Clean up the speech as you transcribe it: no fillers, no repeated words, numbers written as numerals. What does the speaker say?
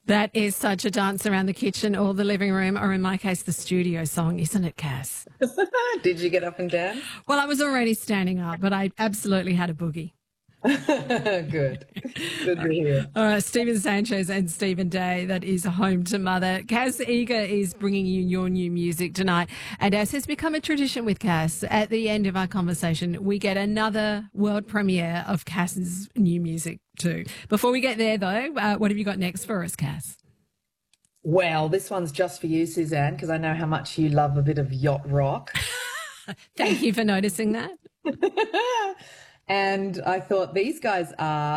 That is such a dance around the kitchen or the living room, or in my case, the studio song, isn't it, Cass? Did you get up and down? Well, I was already standing up, but I absolutely had a boogie. Good. Good to hear. All right, Stephen Sanchez and Stephen Day, that is Home to Mother. Cass Eager is bringing you your new music tonight. And as has become a tradition with Cass, at the end of our conversation, we get another world premiere of Cass's new music too. Before we get there, though, what have you got next for us, Cass? Well, this one's just for you, Suzanne, because I know how much you love a bit of yacht rock. Thank you for noticing that. And I thought these guys are